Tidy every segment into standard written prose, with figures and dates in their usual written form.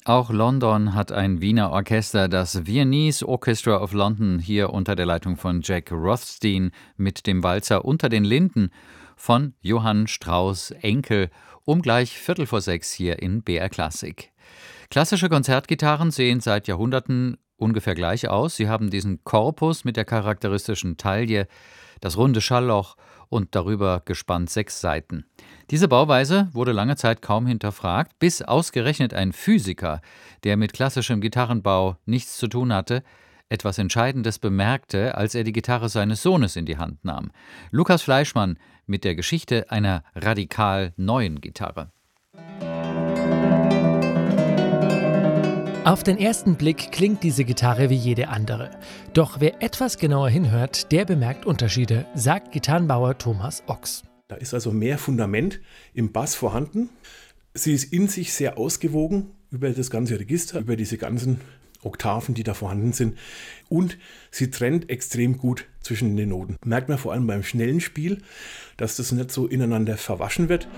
Auch London hat ein Wiener Orchester, das Viennese Orchestra of London, hier unter der Leitung von Jack Rothstein mit dem Walzer Unter den Linden von Johann Strauss Enkel um gleich 5:45 hier in BR Klassik. Klassische Konzertgitarren sehen seit Jahrhunderten ungefähr gleich aus. Sie haben diesen Korpus mit der charakteristischen Taille, das runde Schallloch und darüber gespannt 6 Saiten. Diese Bauweise wurde lange Zeit kaum hinterfragt, bis ausgerechnet ein Physiker, der mit klassischem Gitarrenbau nichts zu tun hatte, etwas Entscheidendes bemerkte, als er die Gitarre seines Sohnes in die Hand nahm. Lukas Fleischmann mit der Geschichte einer radikal neuen Gitarre. Auf den ersten Blick klingt diese Gitarre wie jede andere. Doch wer etwas genauer hinhört, der bemerkt Unterschiede, sagt Gitarrenbauer Thomas Ochs. Da ist also mehr Fundament im Bass vorhanden. Sie ist in sich sehr ausgewogen über das ganze Register, über diese ganzen Oktaven, die da vorhanden sind. Und sie trennt extrem gut zwischen den Noten. Merkt man vor allem beim schnellen Spiel, dass das nicht so ineinander verwaschen wird.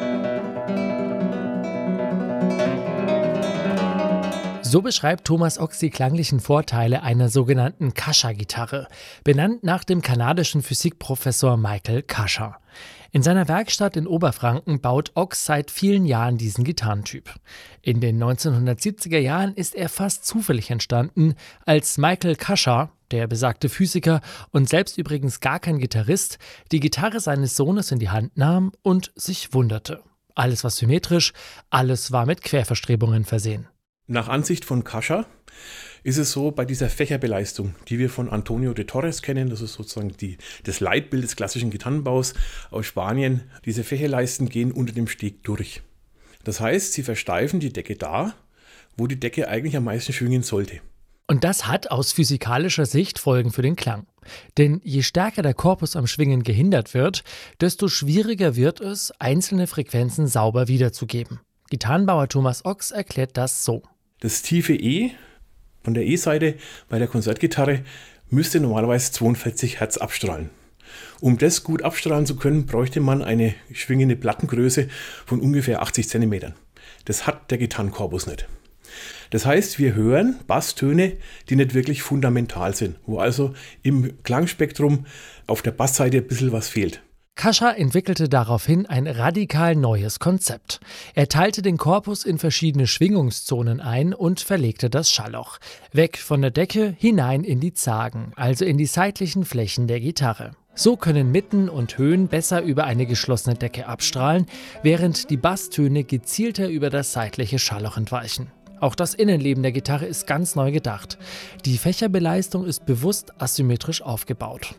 So beschreibt Thomas Ochs die klanglichen Vorteile einer sogenannten Kascha-Gitarre, benannt nach dem kanadischen Physikprofessor Michael Kascha. In seiner Werkstatt in Oberfranken baut Ochs seit vielen Jahren diesen Gitarrentyp. In den 1970er Jahren ist er fast zufällig entstanden, als Michael Kascha, der besagte Physiker und selbst übrigens gar kein Gitarrist, die Gitarre seines Sohnes in die Hand nahm und sich wunderte. Alles war symmetrisch, alles war mit Querverstrebungen versehen. Nach Ansicht von Kascha ist es so, bei dieser Fächerbeleistung, die wir von Antonio de Torres kennen, das ist sozusagen das Leitbild des klassischen Gitarrenbaus aus Spanien, diese Fächerleisten gehen unter dem Steg durch. Das heißt, sie versteifen die Decke da, wo die Decke eigentlich am meisten schwingen sollte. Und das hat aus physikalischer Sicht Folgen für den Klang. Denn je stärker der Korpus am Schwingen gehindert wird, desto schwieriger wird es, einzelne Frequenzen sauber wiederzugeben. Gitarrenbauer Thomas Ochs erklärt das so. Das tiefe E von der E-Seite bei der Konzertgitarre müsste normalerweise 42 Hertz abstrahlen. Um das gut abstrahlen zu können, bräuchte man eine schwingende Plattengröße von ungefähr 80 cm. Das hat der Gitarrenkorpus nicht. Das heißt, wir hören Basstöne, die nicht wirklich fundamental sind, wo also im Klangspektrum auf der Bassseite ein bisschen was fehlt. Kascha entwickelte daraufhin ein radikal neues Konzept. Er teilte den Korpus in verschiedene Schwingungszonen ein und verlegte das Schallloch. Weg von der Decke, hinein in die Zagen, also in die seitlichen Flächen der Gitarre. So können Mitten und Höhen besser über eine geschlossene Decke abstrahlen, während die Basstöne gezielter über das seitliche Schallloch entweichen. Auch das Innenleben der Gitarre ist ganz neu gedacht. Die Fächerbeleistung ist bewusst asymmetrisch aufgebaut.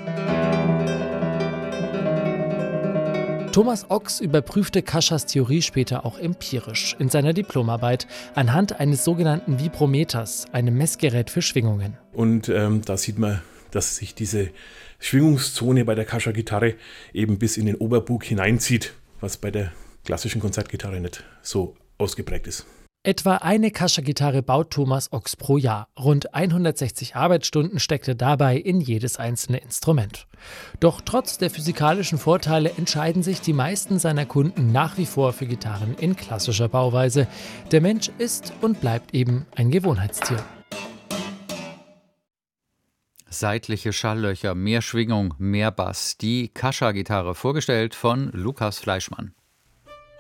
Thomas Ochs überprüfte Kaschas Theorie später auch empirisch in seiner Diplomarbeit anhand eines sogenannten Vibrometers, einem Messgerät für Schwingungen. Und da sieht man, dass sich diese Schwingungszone bei der Kascha-Gitarre eben bis in den Oberbug hineinzieht, was bei der klassischen Konzertgitarre nicht so ausgeprägt ist. Etwa eine Kascha-Gitarre baut Thomas Ochs pro Jahr. Rund 160 Arbeitsstunden steckte dabei in jedes einzelne Instrument. Doch trotz der physikalischen Vorteile entscheiden sich die meisten seiner Kunden nach wie vor für Gitarren in klassischer Bauweise. Der Mensch ist und bleibt eben ein Gewohnheitstier. Seitliche Schalllöcher, mehr Schwingung, mehr Bass. Die Kascha-Gitarre, vorgestellt von Lukas Fleischmann.